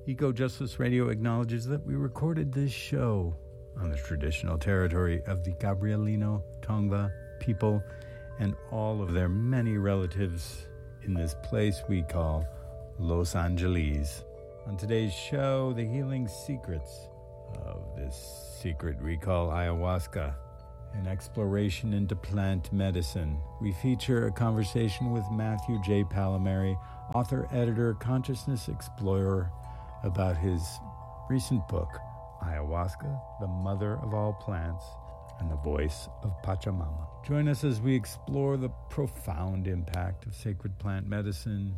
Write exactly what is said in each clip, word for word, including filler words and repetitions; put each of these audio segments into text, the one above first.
Eco Justice Radio acknowledges that we recorded this show on the traditional territory of the Gabrielino Tongva people and all of their many relatives in this place we call Los Angeles. On today's show, the healing secrets of this secret we call ayahuasca, an exploration into plant medicine. We feature a conversation with Matthew J. Palmieri, author, editor, consciousness explorer, about his recent book, Ayahuasca, the Mother of All Plants and the Voice of Pachamama. Join us as we explore the profound impact of sacred plant medicine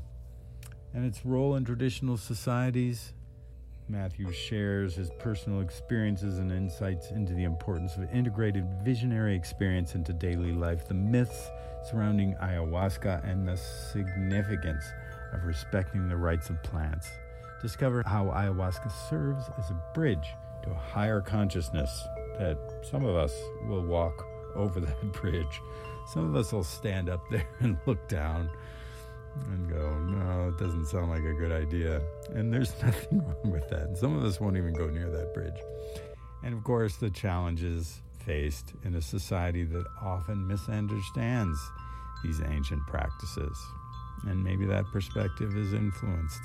and its role in traditional societies. Matthew shares his personal experiences and insights into the importance of integrated visionary experience into daily life, the myths surrounding ayahuasca, and the significance of respecting the rights of plants. Discover how ayahuasca serves as a bridge to a higher consciousness that some of us will walk over that bridge. Some of us will stand up there and look down and go, no, it doesn't sound like a good idea. And there's nothing wrong with that. And some of us won't even go near that bridge. And of course, the challenges faced in a society that often misunderstands these ancient practices. And maybe that perspective is influenced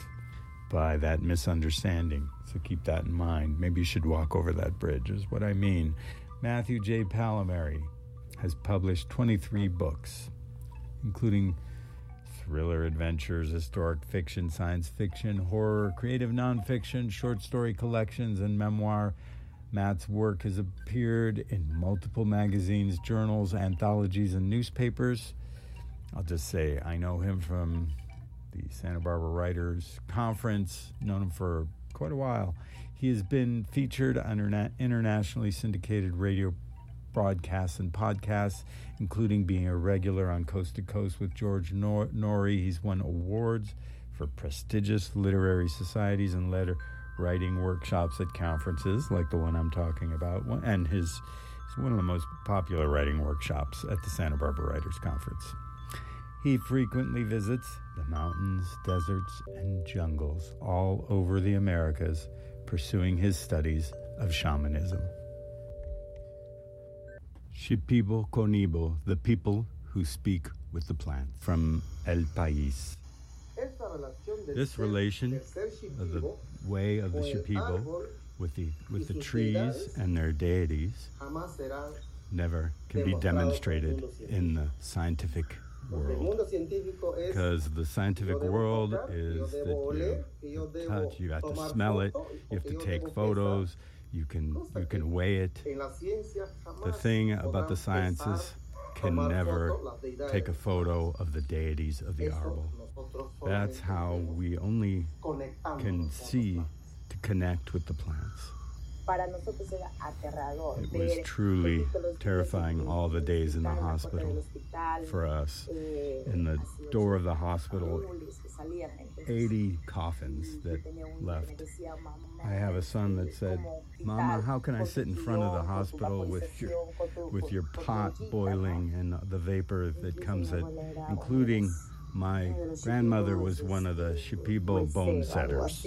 by that misunderstanding. So keep that in mind. Maybe you should walk over that bridge, is what I mean. Matthew J. Palmieri has published twenty-three books, including thriller adventures, historic fiction, science fiction, horror, creative nonfiction, short story collections, and memoir. Matt's work has appeared in multiple magazines, journals, anthologies, and newspapers. I'll just say I know him from the Santa Barbara Writers Conference, known him for quite a while. He has been featured on interna- internationally syndicated radio broadcasts and podcasts, including being a regular on Coast to Coast with George Nor- Norrie. He's won awards for prestigious literary societies and letter writing workshops at conferences like the one I'm talking about, and his is one of the most popular writing workshops at the Santa Barbara Writers Conference. He frequently visits the mountains, deserts, and jungles all over the Americas, pursuing his studies of shamanism. Shipibo Conibo, the people who speak with the plants, from El País. This relation of the way of the Shipibo with the with the trees and their deities never can be demonstrated in the scientific world, because the scientific world is that you touch, you have to smell it, you have to take photos, you can you can weigh it. The thing about the sciences can never take a photo of the deities of the arbol. That's how we only can see to connect with the plants. It was truly terrifying all the days in the hospital for us. In the door of the hospital, eighty coffins that left. I have a son that said, "Mama, how can I sit in front of the hospital with your with your pot boiling and the vapor that comes at, including my grandmother was one of the Shipibo bone setters.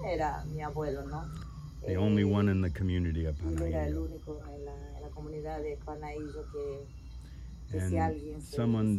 The only one in the community of Panaillo. And someone,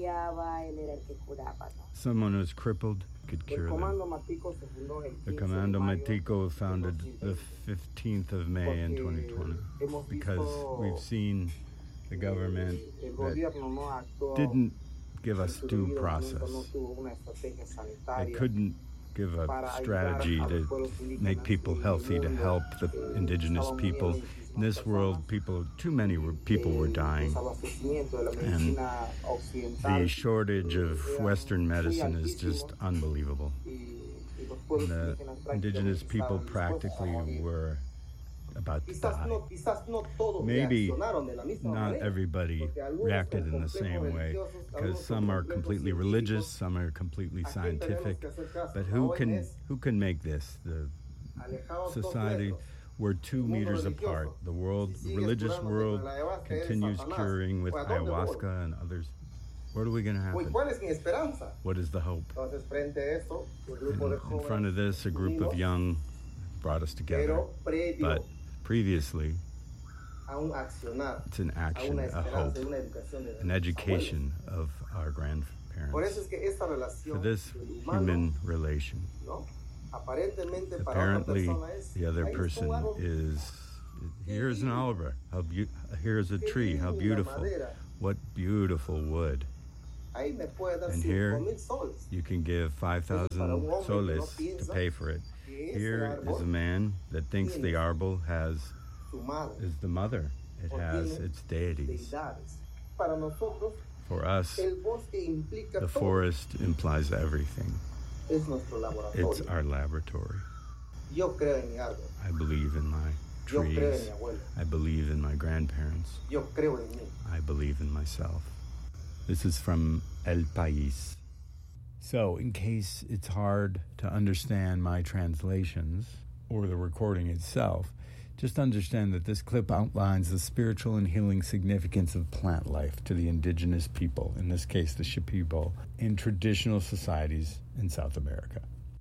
someone who's crippled could cure them. The Comando Matico founded the fifteenth of May in twenty twenty because we've seen the government that didn't give us due process. They couldn't give a strategy to make people healthy, to help the indigenous people. In this world, people, too many were, people were dying. And the shortage of Western medicine is just unbelievable. And the indigenous people practically were about to die. Maybe not everybody reacted in the same way, because some are completely religious, some are completely scientific. But who can who can make this? The society, we're two meters apart. The world, the religious world, continues curing with ayahuasca and others. What are we going to happen? What is the hope? In, in front of this, a group of young brought us together. But previously, it's an action, a hope, an education of our grandparents for this human relation. Apparently, the other person is, here's an arbor, how be- here's a tree, how beautiful, what beautiful wood. And here, you can give five thousand soles to pay for it. Here is a man that thinks the arbor has, is the mother. It has its deities. For us, the forest implies everything. It's our laboratory. I believe in my trees. I believe in my grandparents. I believe in myself. This is from El País. So, in case it's hard to understand my translations or the recording itself, just understand that this clip outlines the spiritual and healing significance of plant life to the indigenous people, in this case the Shipibo, in traditional societies in South America.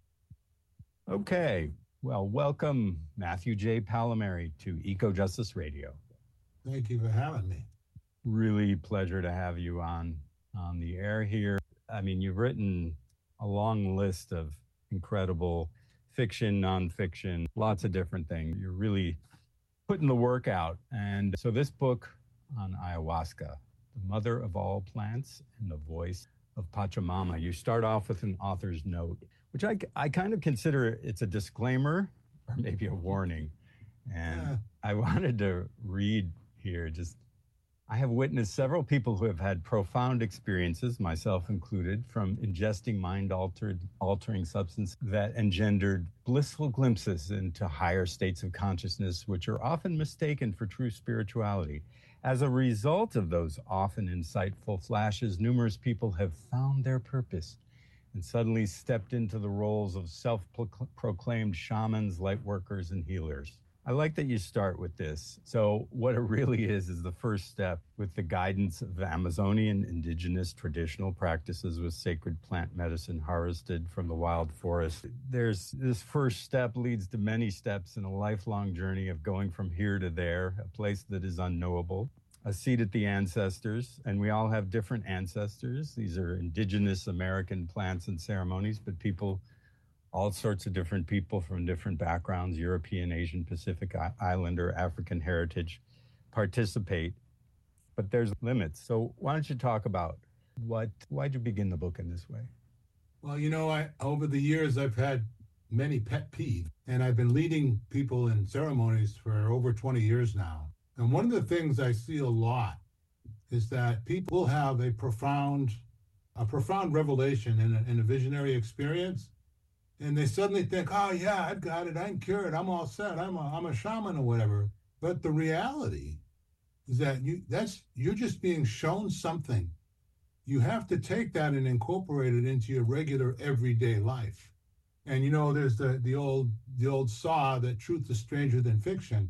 Okay, well, welcome Matthew J. Palomari to Eco Justice Radio. Thank you for having me. Really pleasure to have you on, on the air here. I mean, you've written a long list of incredible fiction, nonfiction, lots of different things. You're really putting the work out. And so this book on ayahuasca, the mother of all plants and the voice of Pachamama, you start off with an author's note, which I, I kind of consider it's a disclaimer or maybe a warning. And yeah. I wanted to read here just, I have witnessed several people who have had profound experiences, myself included, from ingesting mind-altered, altering substance that engendered blissful glimpses into higher states of consciousness, which are often mistaken for true spirituality. As a result of those often insightful flashes, numerous people have found their purpose and suddenly stepped into the roles of self-proclaimed shamans, light workers, and healers. I like that you start with this. So what it really is, is the first step with the guidance of Amazonian indigenous traditional practices with sacred plant medicine harvested from the wild forest. There's this first step leads to many steps in a lifelong journey of going from here to there, a place that is unknowable, a seat at the ancestors. And we all have different ancestors. These are indigenous American plants and ceremonies, but people all sorts of different people from different backgrounds, European, Asian, Pacific Islander, African heritage, participate. But there's limits. So why don't you talk about what, why'd you begin the book in this way? Well, you know, I over the years, I've had many pet peeves, and I've been leading people in ceremonies for over twenty years now. And one of the things I see a lot is that people have a profound, a profound revelation in a, in a visionary experience. And they suddenly think, oh, yeah, I've got it. I'm cured. I'm all set. I'm a, I'm a shaman or whatever. But the reality is that you that's you're just being shown something. You have to take that and incorporate it into your regular everyday life. And, you know, there's the, the old the old saw that truth is stranger than fiction.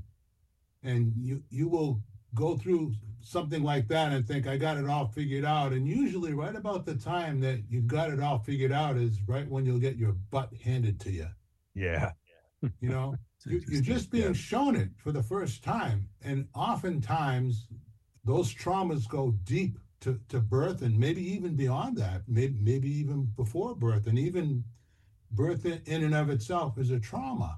And you, you will go through something like that and think, I got it all figured out. And usually right about the time that you've got it all figured out is right when you'll get your butt handed to you. Yeah. You know, you, you're just being yeah. shown it for the first time. And oftentimes those traumas go deep to, to birth and maybe even beyond that, maybe, maybe even before birth. And even birth in, in and of itself is a trauma.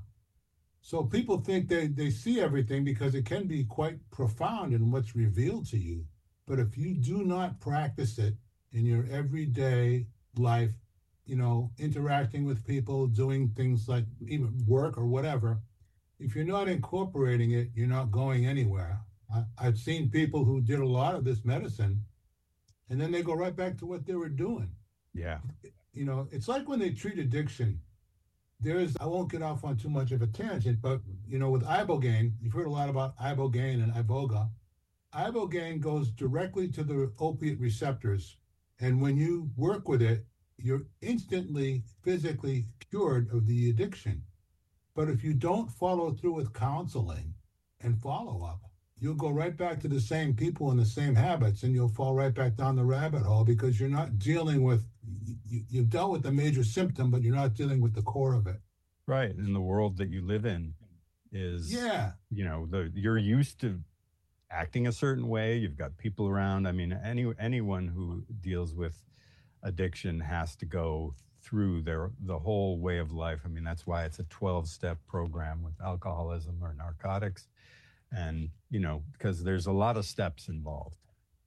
So people think they, they see everything because it can be quite profound in what's revealed to you. But if you do not practice it in your everyday life, you know, interacting with people, doing things like even work or whatever, if you're not incorporating it, you're not going anywhere. I, I've seen people who did a lot of this medicine, and then they go right back to what they were doing. Yeah. You know, it's like when they treat addiction. There's, I won't get off on too much of a tangent, but, you know, with ibogaine, you've heard a lot about ibogaine and iboga. Ibogaine goes directly to the opiate receptors. And when you work with it, you're instantly physically cured of the addiction. But if you don't follow through with counseling and follow up, you'll go right back to the same people and the same habits, and you'll fall right back down the rabbit hole because you're not dealing with, you, you've dealt with the major symptom, but you're not dealing with the core of it. Right. And the world that you live in is, Yeah. you know, the you're used to acting a certain way. You've got people around. I mean, any anyone who deals with addiction has to go through their the whole way of life. I mean, that's why it's a twelve-step program with alcoholism or narcotics. And, you know, because there's a lot of steps involved.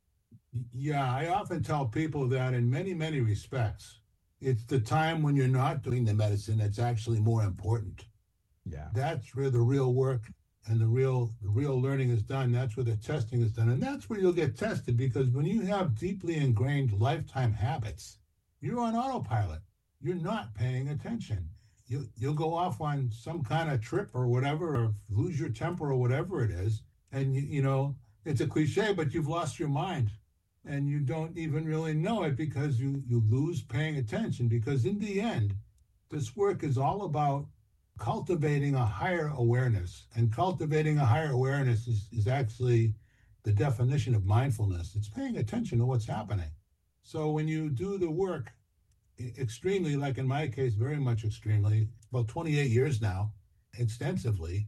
Yeah, I often tell people that in many, many respects, it's the time when you're not doing the medicine that's actually more important. Yeah. That's where the real work and the real the real learning is done. That's where the testing is done. And that's where you'll get tested, because when you have deeply ingrained lifetime habits, you're on autopilot. You're not paying attention. You, you'll go off on some kind of trip or whatever, or lose your temper or whatever it is. And, you, you know, it's a cliche, but you've lost your mind. And you don't even really know it because you, you lose paying attention. Because in the end, this work is all about cultivating a higher awareness. And cultivating a higher awareness is, is actually the definition of mindfulness. It's paying attention to what's happening. So when you do the work extremely, like in my case, very much extremely, about twenty-eight years now, extensively,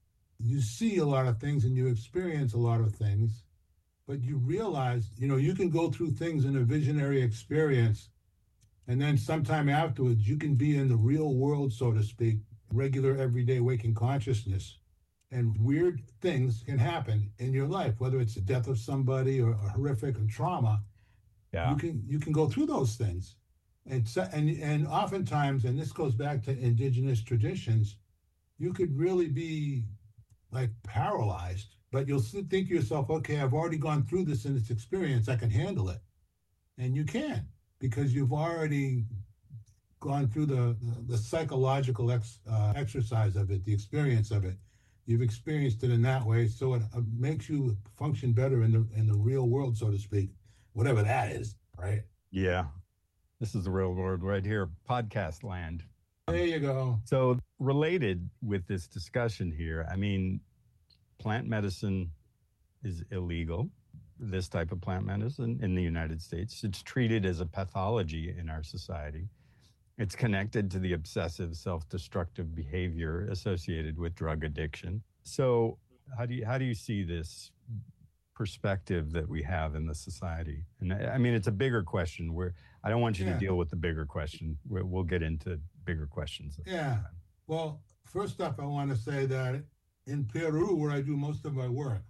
you see a lot of things and you experience a lot of things, but you realize, you know, you can go through things in a visionary experience, and then sometime afterwards, you can be in the real world, so to speak, regular, everyday waking consciousness, and weird things can happen in your life, whether it's the death of somebody or a horrific trauma. Yeah. You can you can go through those things. And, so, and and oftentimes, and this goes back to indigenous traditions, you could really be like paralyzed, but you'll think to yourself, okay, I've already gone through this in this experience, I can handle it. And you can, because you've already gone through the, the, the psychological ex, uh, exercise of it, the experience of it. You've experienced it in that way, so it uh, makes you function better in the in the real world, so to speak, whatever that is, right? Yeah. This is the real world right here, podcast land. There you go. So related with this discussion here, I mean, plant medicine is illegal, this type of plant medicine in the United States. It's treated as a pathology in our society. It's connected to the obsessive self-destructive behavior associated with drug addiction. So how do you, how do you see this perspective that we have in the society? And I mean, it's a bigger question where I don't want you yeah. to deal with the bigger question. We'll get into bigger questions. Yeah. Well, first off, I want to say that in Peru, where I do most of my work,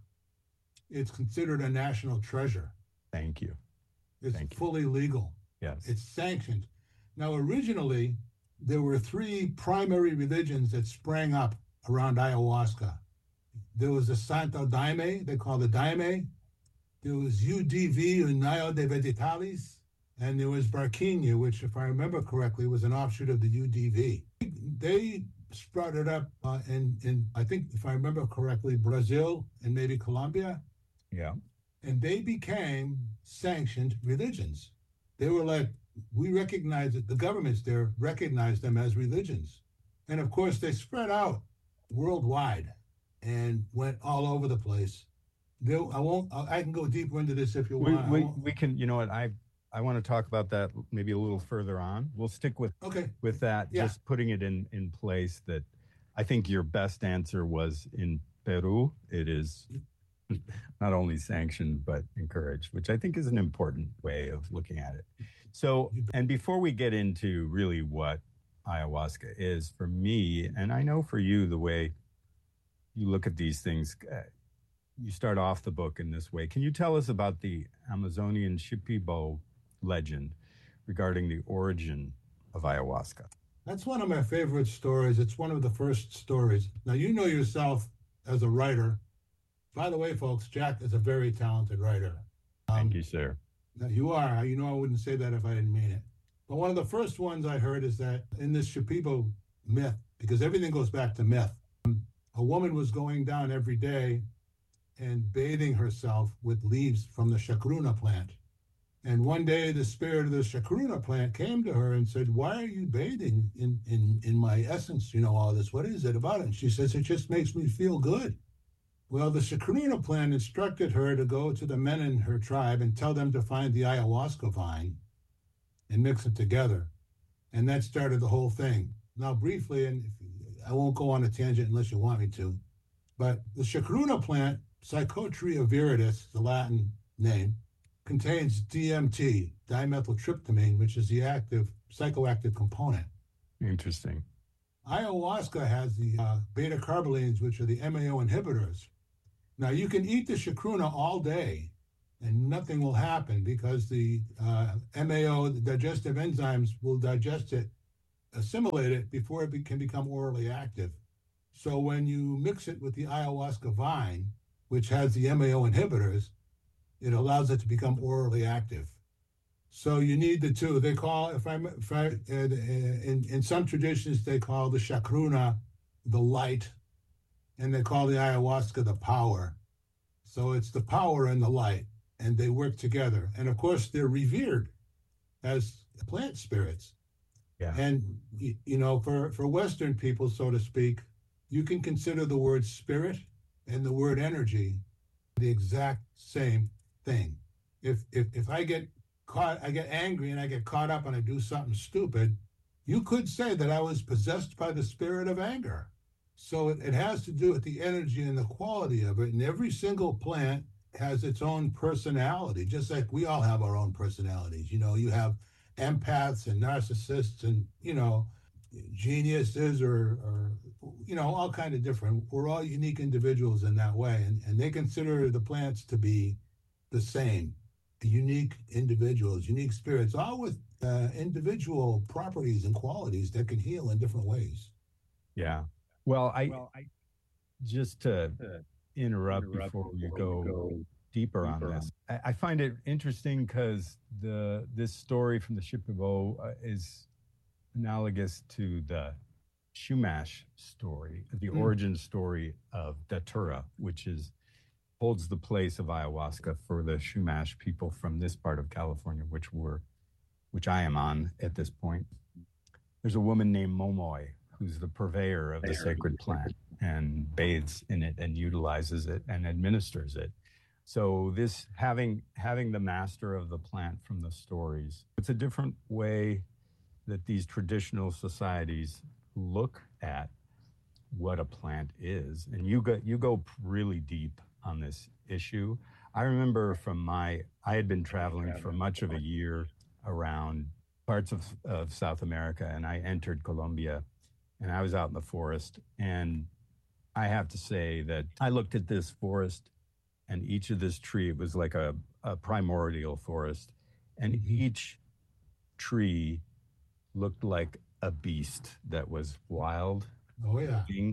it's considered a national treasure. Thank you. It's Thank fully you. legal. Yes. It's sanctioned. Now, originally, there were three primary religions that sprang up around ayahuasca. There was the Santo Daime, they call it Daime. There was U D V, União de Vegetales, and there was Barquinha, which, if I remember correctly, was an offshoot of the U D V. They sprouted up uh, in, in, I think, if I remember correctly, Brazil and maybe Colombia. Yeah. And they became sanctioned religions. They were like, we recognize it, the governments there recognized them as religions. And of course, they spread out worldwide and went all over the place. There, I won't, I can go deeper into this if you we, want. We, we can, you know what, I I want to talk about that maybe a little further on. We'll stick with okay. with that, yeah. just putting it in, in place that I think your best answer was in Peru. It is not only sanctioned, but encouraged, which I think is an important way of looking at it. So, and before we get into really what ayahuasca is for me, and I know for you, the way you look at these things, uh, you start off the book in this way. Can you tell us about the Amazonian Shipibo legend regarding the origin of ayahuasca? That's one of my favorite stories. It's one of the first stories. Now, you know yourself as a writer. By the way, folks, Jack is a very talented writer. Um, Thank you, sir. You are. You know, I wouldn't say that if I didn't mean it. But one of the first ones I heard is that in this Shipibo myth, because everything goes back to myth, a woman was going down every day and bathing herself with leaves from the chacruna plant. And one day the spirit of the chacruna plant came to her and said, why are you bathing in, in, in my essence, you know, all this? What is it about it? And she says, it just makes me feel good. Well, the chacruna plant instructed her to go to the men in her tribe and tell them to find the ayahuasca vine and mix it together. And that started the whole thing. Now, briefly, and if I won't go on a tangent unless you want me to. But the chacruna plant, Psychotria viridis, the Latin name, contains D M T, dimethyltryptamine, which is the active psychoactive component. Interesting. Ayahuasca has the uh, beta carbolines, which are the M A O inhibitors. Now, you can eat the chacruna all day and nothing will happen because the uh, M A O, the digestive enzymes, will digest it, assimilate it before it be- can become orally active. So when you mix it with the ayahuasca vine, which has the M A O inhibitors, it allows it to become orally active. So you need the two. They call, if I, if I uh, in, in some traditions, they call the chacruna the light, and they call the ayahuasca the power. So it's the power and the light, and they work together. And of course, they're revered as plant spirits. Yeah. And, you know, for, for Western people, so to speak, you can consider the word spirit and the word energy the exact same thing. If if if I get caught, I get angry and I get caught up and I do something stupid, you could say that I was possessed by the spirit of anger. So it, it has to do with the energy and the quality of it. And every single plant has its own personality, just like we all have our own personalities. You know, you have empaths and narcissists and, you know, geniuses or, or you know, all kind of different. We're all unique individuals in that way. And, and they consider the plants to be the same, unique individuals, unique spirits, all with uh, individual properties and qualities that can heal in different ways. Yeah. Well, I, well, I just to interrupt, interrupt before we go, go deeper, deeper on this, on. I, I find it interesting because the this story from the Shipibo uh, is analogous to the Chumash story, the mm. origin story of Datura, which is holds the place of ayahuasca for the Chumash people from this part of California, which we're, which I am on at this point. There's a woman named Momoy who's the purveyor of the sacred plant and bathes in it and utilizes it and administers it. So this having having the master of the plant from the stories, it's a different way that these traditional societies look at what a plant is. And you go you go really deep on this issue. I remember from my, I had been traveling for much of a year around parts of, of South America, and I entered Colombia, and I was out in the forest. And I have to say that I looked at this forest, and each of this tree, it was like a, a primordial forest, and each tree looked like a beast that was wild, oh yeah, being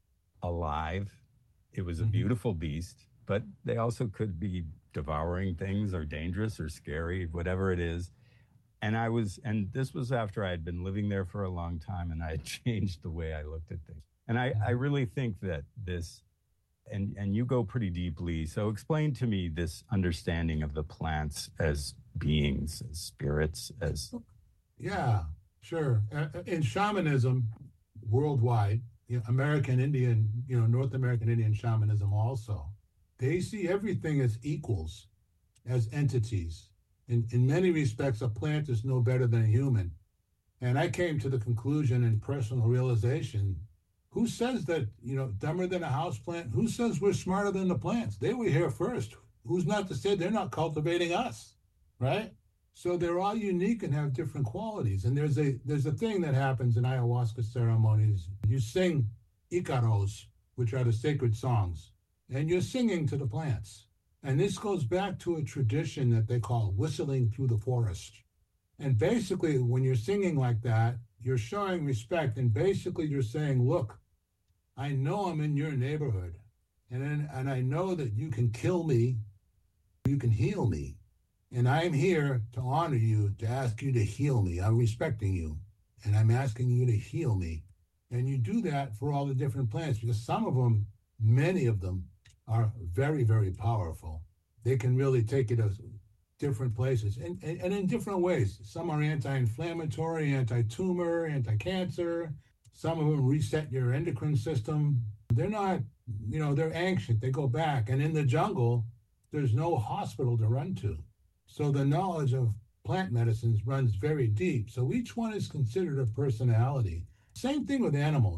alive. It was a beautiful beast, but they also could be devouring things or dangerous or scary, whatever it is. And I was, and this was after I had been living there for a long time, and I had changed the way I looked at things. And I, I really think that this, and, and you go pretty deeply. So explain to me this understanding of the plants as beings, as spirits, as. Yeah, sure. Uh, in shamanism worldwide, you know, American Indian, you know, North American Indian shamanism also, they see everything as equals, as entities. In, in many respects, a plant is no better than a human. And I came to the conclusion and personal realization, who says that, you know, dumber than a house plant? Who says we're smarter than the plants? They were here first. Who's not to say they're not cultivating us, right? So they're all unique and have different qualities. And there's a there's a thing that happens in ayahuasca ceremonies. You sing icaros, which are the sacred songs, and you're singing to the plants. And this goes back to a tradition that they call whistling through the forest. And basically, when you're singing like that, you're showing respect. And basically, you're saying, look, I know I'm in your neighborhood. And, then, and I know that you can kill me, you can heal me. And I'm here to honor you, to ask you to heal me. I'm respecting you, and I'm asking you to heal me. And you do that for all the different plants, because some of them, many of them, are very, very powerful. They can really take it to different places, and, and, and in different ways. Some are anti-inflammatory, anti-tumor, anti-cancer. Some of them reset your endocrine system. They're not, you know, they're ancient. They go back. And in the jungle, there's no hospital to run to. So the knowledge of plant medicines runs very deep. So each one is considered a personality. Same thing with animals.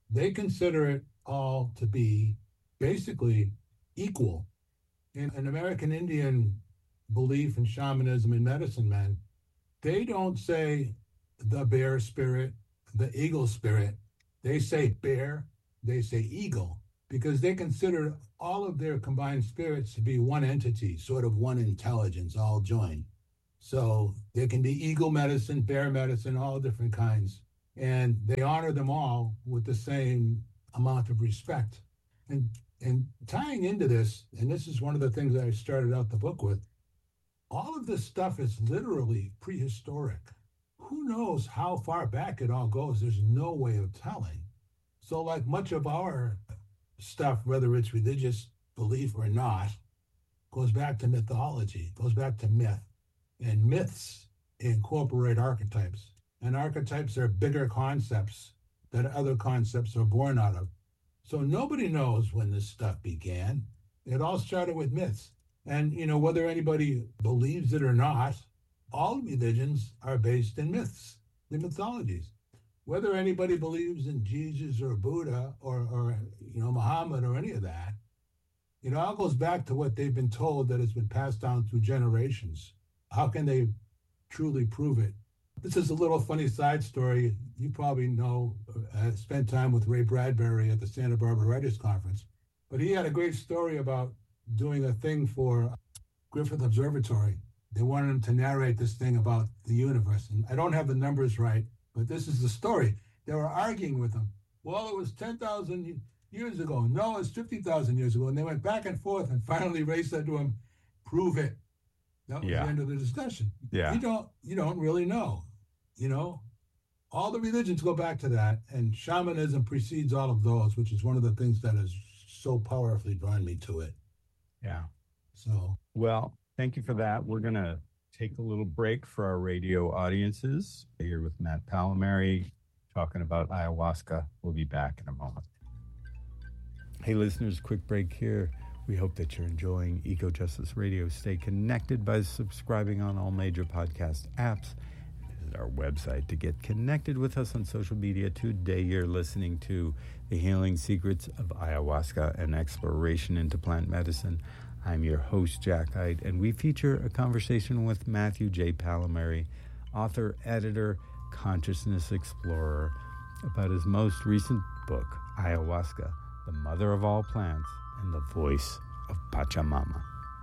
they consider it all to be basically equal. In an American Indian belief in shamanism and medicine men, they don't say the bear spirit, the eagle spirit. They say bear, they say eagle, because they consider all of their combined spirits to be one entity, sort of one intelligence, all joined. So there can be eagle medicine, bear medicine, all different kinds. And they honor them all with the same amount of respect. And and tying into this, and this is one of the things that I started out the book with, all of this stuff is literally prehistoric. Who knows how far back it all goes? There's no way of telling. So like much of our stuff, whether it's religious belief or not, goes back to mythology, goes back to myth. And myths incorporate archetypes. And archetypes are bigger concepts that other concepts are born out of. So nobody knows when this stuff began. It all started with myths. And, you know, whether anybody believes it or not, all religions are based in myths, in mythologies. Whether anybody believes in Jesus or Buddha or, or, you know, Muhammad or any of that, it all goes back to what they've been told that has been passed down through generations. How can they truly prove it? This is a little funny side story. You probably know, I spent time with Ray Bradbury at the Santa Barbara Writers Conference, but he had a great story about doing a thing for Griffith Observatory. They wanted him to narrate this thing about the universe. And I don't have the numbers right, but this is the story. They were arguing with him. Well, it was ten thousand years ago. No, it's fifty thousand years ago. And they went back and forth. And finally, Ray said to him, prove it. That was yeah. the end of the discussion. Yeah. You don't, you don't really know, you know? All the religions go back to that, and shamanism precedes all of those, which is one of the things that has so powerfully drawn me to it. Yeah. So. Well, thank you for that. We're going to take a little break for our radio audiences. Here with Matt Palmieri talking about ayahuasca. We'll be back in a moment. Hey, listeners, quick break here. We hope that you're enjoying Eco Justice Radio. Stay connected by subscribing on all major podcast apps. Visit our website to get connected with us on social media. Today you're listening to The Healing Secrets of Ayahuasca and Exploration into Plant Medicine. I'm your host, Jack Hite, and we feature a conversation with Matthew J. Palmieri, author, editor, consciousness explorer, about his most recent book, Ayahuasca, the Mother of All Plants and the Voice of Pachamama.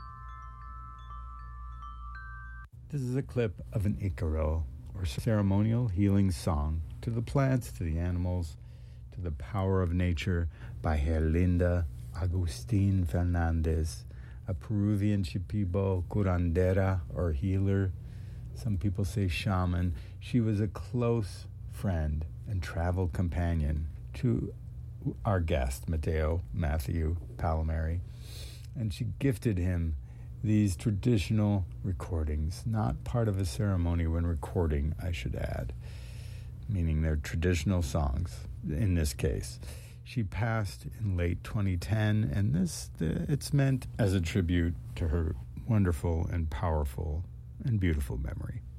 This is a clip of an Icaro, or ceremonial healing song, to the plants, to the animals, to the power of nature, by Herlinda Agustin Fernandez, a Peruvian Shipibo curandera, or healer. Some people say shaman. She was a close friend and travel companion to our guest, Mateo Matthew Palmieri, and she gifted him these traditional recordings, not part of a ceremony when recording, I should add, meaning they're traditional songs in this case. She passed in late twenty ten, and this the, it's meant as a tribute to her wonderful and powerful and beautiful memory.